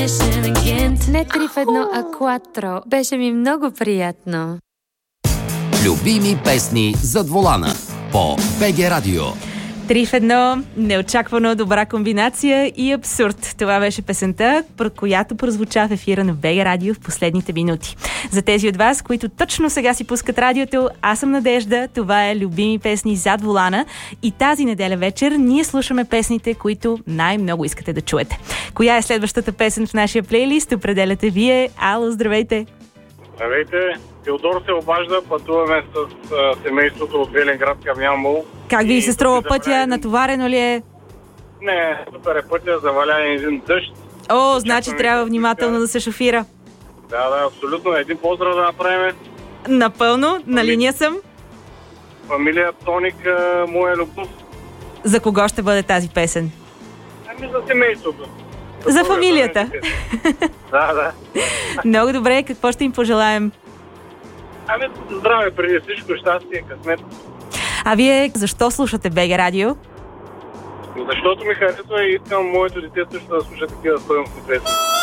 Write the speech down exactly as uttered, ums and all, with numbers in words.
Не три в едно, а кватро. Беше ми много приятно. Любими песни зад волана по БГ Радио. Три в едно, неочаквано добра комбинация и абсурд. Това беше песента, която прозвуча в ефира на БГ Радио в последните минути. За тези от вас, които точно сега си пускат радиото, аз съм Надежда, това е Любими песни зад волана и тази неделя вечер ние слушаме песните, които най-много искате да чуете. Коя е следващата песен в нашия плейлист? Определяте вие. Ало, здравейте! Здравейте! Теодор се обажда, пътуваме с а, семейството от Велинград към Ямбол. Как ви се струва пътя? Заваля... Натоварено ли е? Не, супер е пътя, заваля един дъжд. О, значи трябва внимателно да се шофира. Да, да, абсолютно. Един поздрав да направим. Напълно, на линия съм. Фамилия Тоник, моя любов. За кого ще бъде тази песен? Ами за семейството. За, за фамилията. Да, да. Много добре, какво ще им пожелаем? Ами здраве преди всичко, щастие, късмет. А вие защо слушате БГ Радио? Защото ми харесва и искам моето дете също да слуша такива стойностни песни.